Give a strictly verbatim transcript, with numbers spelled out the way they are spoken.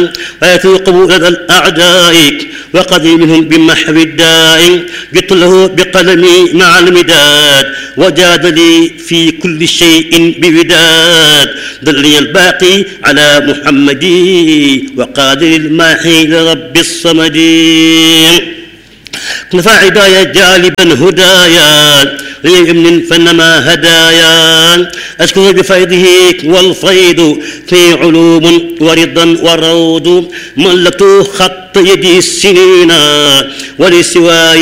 ويثوق لدى الأعداء وقضي منهم بمحو الداء. جئت له بقلمي مع المداد وجاد لي في كل شيء بوداد. دلني الباقي على محمد وقادر الماحي لرب الصمد. نفع عدايا جالبا هدايا ليمن فنما هدايا. أشكر بفيضه والفيض في علوم ورضا وروض. ملكت خط يدي السنين ولسواي